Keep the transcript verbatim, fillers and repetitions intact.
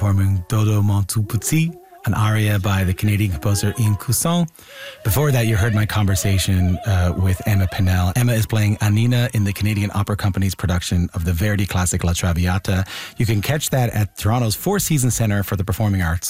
performing Dodo Mon Tout Petit, an aria by the Canadian composer Ian Cusson. Before that, you heard my conversation uh, with Emma Pinnell. Emma is playing Annina in the Canadian Opera Company's production of the Verdi classic La Traviata. You can catch that at Toronto's Four Seasons Centre for the Performing Arts